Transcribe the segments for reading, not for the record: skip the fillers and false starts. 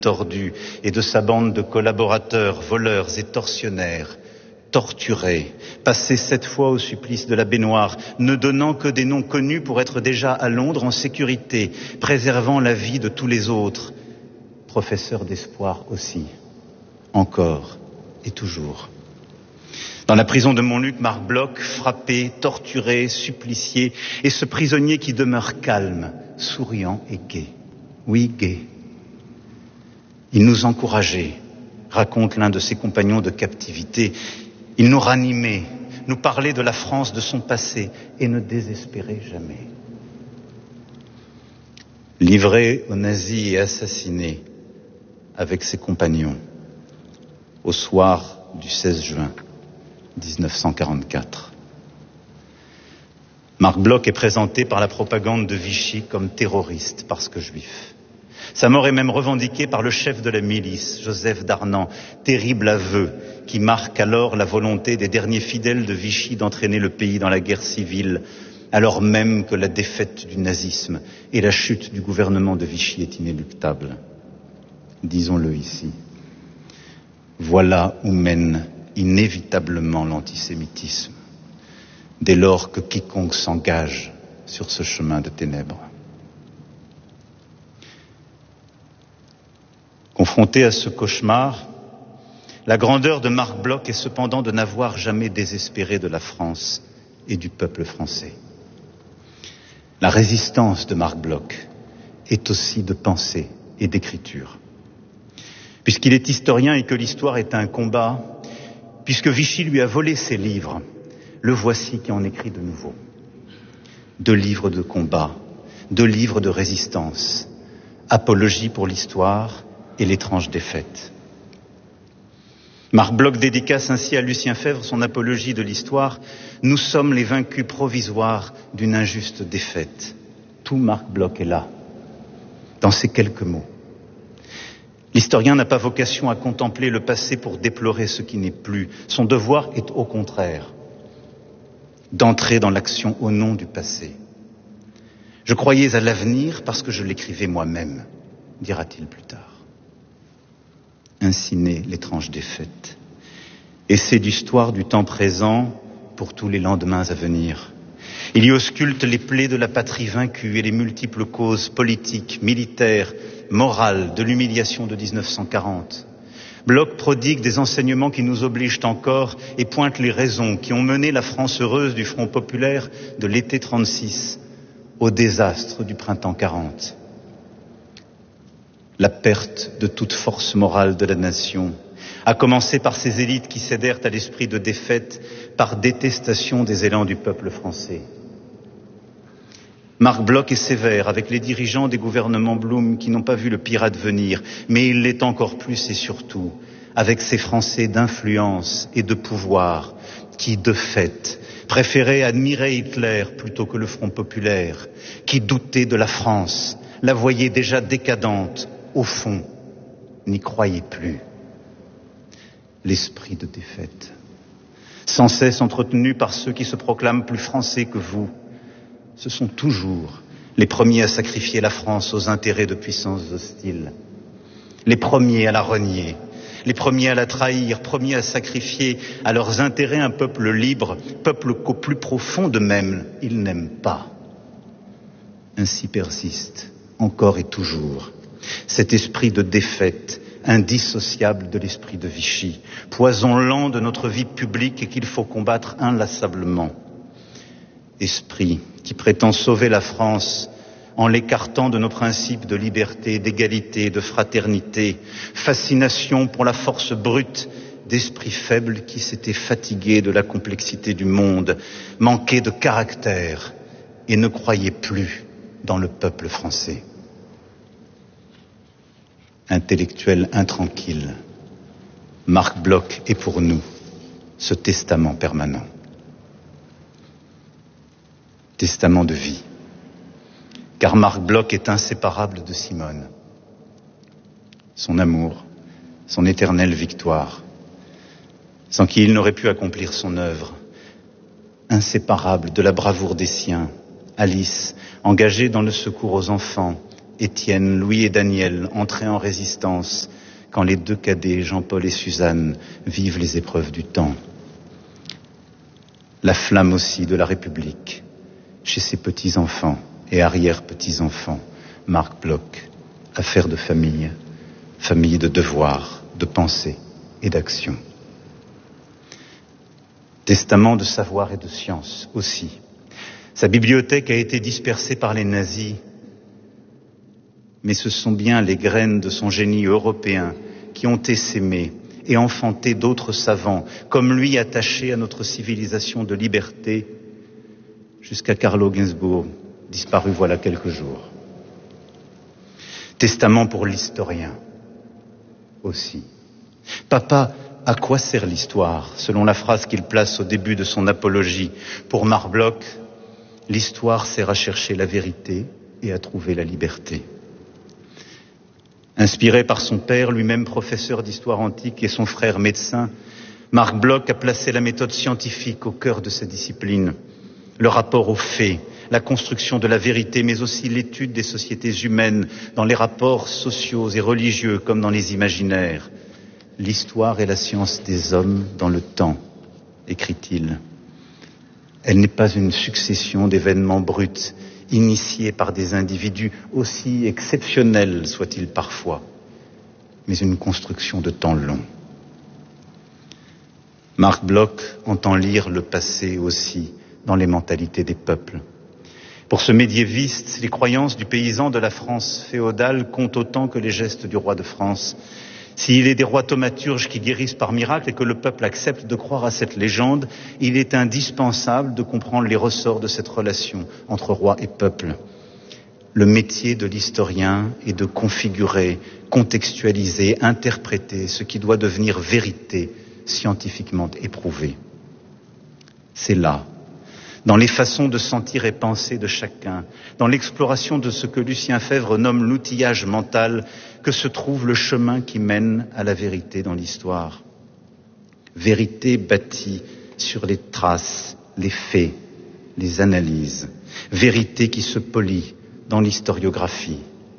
tordu et de sa bande de collaborateurs, voleurs et tortionnaires, torturés, passés 7 fois au supplice de la baignoire, ne donnant que des noms connus pour être déjà à Londres en sécurité, préservant la vie de tous les autres, professeurs d'espoir aussi, encore et toujours. Dans la prison de Montluc, Marc Bloch, frappé, torturé, supplicié, et ce prisonnier qui demeure calme, souriant et gai. Oui, gai. Il nous encourageait, raconte l'un de ses compagnons de captivité. Il nous ranimait, nous parlait de la France, de son passé, et ne désespérait jamais. Livré aux nazis et assassiné avec ses compagnons au soir du 16 juin 1944. Marc Bloch est présenté par la propagande de Vichy comme terroriste parce que juif. Sa mort est même revendiquée par le chef de la milice, Joseph Darnan, terrible aveu qui marque alors la volonté des derniers fidèles de Vichy d'entraîner le pays dans la guerre civile, alors même que la défaite du nazisme et la chute du gouvernement de Vichy est inéluctable. Disons-le ici. Voilà où mène inévitablement l'antisémitisme, dès lors que quiconque s'engage sur ce chemin de ténèbres. Confronté à ce cauchemar, la grandeur de Marc Bloch est cependant de n'avoir jamais désespéré de la France et du peuple français. La résistance de Marc Bloch est aussi de pensée et d'écriture. Puisqu'il est historien et que l'histoire est un combat, puisque Vichy lui a volé ses livres, le voici qui en écrit de nouveau. 2 livres de combat, 2 livres de résistance, Apologie pour l'histoire et l'étrange défaite. Marc Bloch dédicace ainsi à Lucien Febvre son apologie de l'histoire. Nous sommes les vaincus provisoires d'une injuste défaite. Tout Marc Bloch est là, dans ces quelques mots. L'historien n'a pas vocation à contempler le passé pour déplorer ce qui n'est plus. Son devoir est au contraire d'entrer dans l'action au nom du passé. Je croyais à l'avenir parce que je l'écrivais moi-même, dira-t-il plus tard. Ainsi naît l'étrange défaite. Essai d'histoire du temps présent pour tous les lendemains à venir. Il y ausculte les plaies de la patrie vaincue et les multiples causes politiques, militaires, morales de l'humiliation de 1940. Bloch prodigue des enseignements qui nous obligent encore et pointe les raisons qui ont mené la France heureuse du Front populaire de l'été 36 au désastre du printemps 40. La perte de toute force morale de la nation, à commencer par ces élites qui cédèrent à l'esprit de défaite par détestation des élans du peuple français. Marc Bloch est sévère avec les dirigeants des gouvernements Blum qui n'ont pas vu le pire advenir, mais il l'est encore plus et surtout avec ces Français d'influence et de pouvoir qui, de fait, préféraient admirer Hitler plutôt que le Front populaire, qui doutaient de la France, la voyaient déjà décadente, au fond, n'y croyaient plus. L'esprit de défaite, sans cesse entretenu par ceux qui se proclament plus français que vous, ce sont toujours les premiers à sacrifier la France aux intérêts de puissances hostiles, les premiers à la renier, les premiers à la trahir, premiers à sacrifier à leurs intérêts un peuple libre, peuple qu'au plus profond d'eux-mêmes, ils n'aiment pas. Ainsi persiste, encore et toujours, cet esprit de défaite, indissociable de l'esprit de Vichy, poison lent de notre vie publique et qu'il faut combattre inlassablement. Esprit qui prétend sauver la France en l'écartant de nos principes de liberté, d'égalité, de fraternité, fascination pour la force brute d'esprits faibles qui s'étaient fatigués de la complexité du monde, manquaient de caractère et ne croyaient plus dans le peuple français. Intellectuel intranquille, Marc Bloch est pour nous ce testament permanent. Testament de vie. Car Marc Bloch est inséparable de Simone. Son amour, son éternelle victoire, sans qui il n'aurait pu accomplir son œuvre. Inséparable de la bravoure des siens, Alice, engagée dans le secours aux enfants, Étienne, Louis et Daniel, entrés en résistance quand les deux cadets, Jean-Paul et Suzanne, vivent les épreuves du temps. La flamme aussi de la République, chez ses petits-enfants et arrière-petits-enfants, Marc Bloch, affaire de famille, famille de devoirs, de pensée et d'action. Testament de savoir et de science aussi. Sa bibliothèque a été dispersée par les nazis, mais ce sont bien les graines de son génie européen qui ont essaimé et enfanté d'autres savants, comme lui attachés à notre civilisation de liberté, jusqu'à Carlo Ginzburg, disparu voilà quelques jours. Testament pour l'historien aussi. Papa, à quoi sert l'histoire, selon la phrase qu'il place au début de son apologie? Pour Marc Bloch, l'histoire sert à chercher la vérité et à trouver la liberté. Inspiré par son père, lui-même professeur d'histoire antique, et son frère médecin, Marc Bloch a placé la méthode scientifique au cœur de sa discipline. Le rapport aux faits, la construction de la vérité, mais aussi l'étude des sociétés humaines dans les rapports sociaux et religieux comme dans les imaginaires. L'histoire est la science des hommes dans le temps, écrit-il. Elle n'est pas une succession d'événements bruts, initiés par des individus, aussi exceptionnels soient-ils parfois, mais une construction de temps long. Marc Bloch entend lire le passé aussi dans les mentalités des peuples. Pour ce médiéviste, les croyances du paysan de la France féodale comptent autant que les gestes du roi de France. S'il est des rois thaumaturges qui guérissent par miracle et que le peuple accepte de croire à cette légende, il est indispensable de comprendre les ressorts de cette relation entre roi et peuple. Le métier de l'historien est de configurer, contextualiser, interpréter ce qui doit devenir vérité scientifiquement éprouvée. C'est là, dans les façons de sentir et penser de chacun, dans l'exploration de ce que Lucien Febvre nomme l'outillage mental, que se trouve le chemin qui mène à la vérité dans l'histoire. Vérité bâtie sur les traces, les faits, les analyses. Vérité qui se polit dans l'historiographie.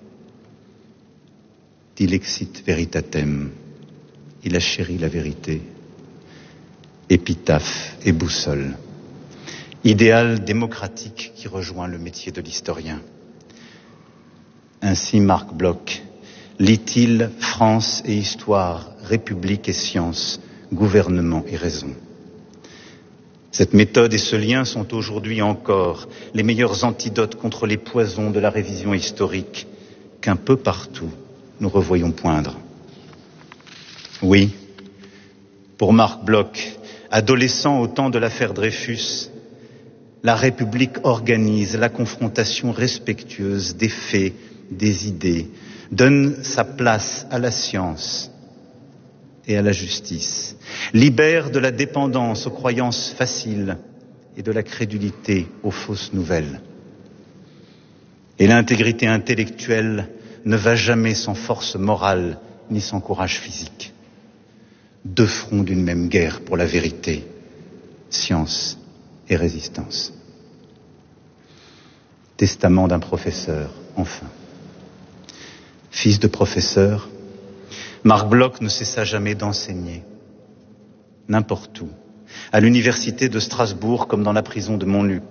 Dilexit veritatem. Il a chéri la vérité. Épitaphe et boussole. Idéal démocratique qui rejoint le métier de l'historien. Ainsi Marc Bloch lit-il France et histoire, République et science, gouvernement et raison. Cette méthode et ce lien sont aujourd'hui encore les meilleurs antidotes contre les poisons de la révision historique qu'un peu partout nous revoyons poindre. Oui, pour Marc Bloch, adolescent au temps de l'affaire Dreyfus, la République organise la confrontation respectueuse des faits, des idées, donne sa place à la science et à la justice, libère de la dépendance aux croyances faciles et de la crédulité aux fausses nouvelles. Et l'intégrité intellectuelle ne va jamais sans force morale ni sans courage physique. Deux fronts d'une même guerre pour la vérité, science et résistance. Testament d'un professeur, enfin. Fils de professeur, Marc Bloch ne cessa jamais d'enseigner, n'importe où, à l'université de Strasbourg comme dans la prison de Montluc.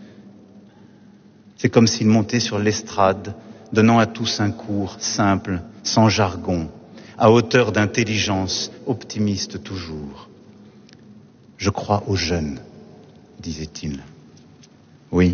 C'est comme s'il montait sur l'estrade, donnant à tous un cours simple, sans jargon, à hauteur d'intelligence, optimiste toujours. Je crois aux jeunes, disait-il. Oui,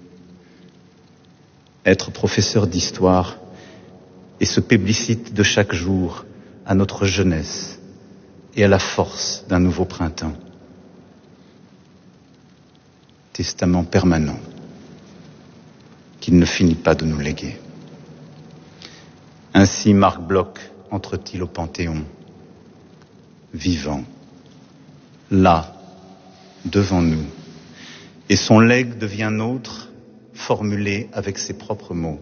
être professeur d'histoire est ce plébiscite de chaque jour à notre jeunesse et à la force d'un nouveau printemps. Testament permanent qu'il ne finit pas de nous léguer. Ainsi Marc Bloch entre-t-il au Panthéon, vivant, là, devant nous, et son legs devient nôtre, formulé avec ses propres mots.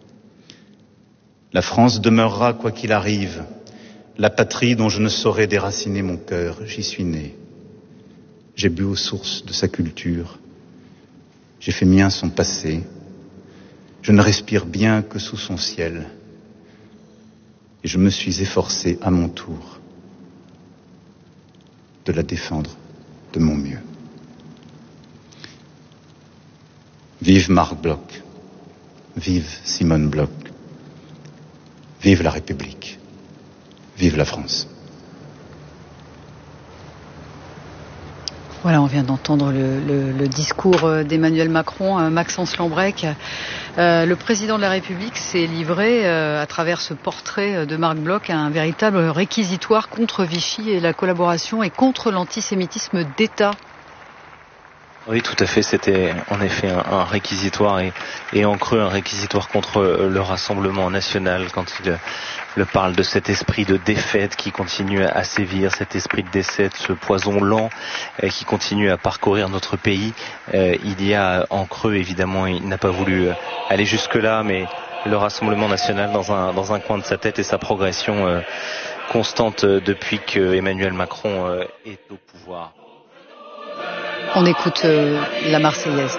La France demeurera quoi qu'il arrive, la patrie dont je ne saurais déraciner mon cœur, j'y suis né. J'ai bu aux sources de sa culture, j'ai fait mien son passé, Je ne respire bien que sous son ciel. Et je me suis efforcé à mon tour de la défendre de mon mieux. Vive Marc Bloch, vive Simone Bloch, vive la République, vive la France. Voilà, on vient d'entendre le discours d'Emmanuel Macron, Maxence Lambrec. Le président de la République s'est livré, à travers ce portrait de Marc Bloch, à un véritable réquisitoire contre Vichy et la collaboration et contre l'antisémitisme d'État. Oui, tout à fait. C'était en effet un réquisitoire et en creux un réquisitoire contre le Rassemblement national quand il parle de cet esprit de défaite qui continue à sévir, cet esprit de décès, ce poison lent qui continue à parcourir notre pays. Il y a en creux, évidemment, il n'a pas voulu aller jusque-là, mais le Rassemblement national dans un coin de sa tête et sa progression constante depuis que Emmanuel Macron est au pouvoir. On écoute la Marseillaise.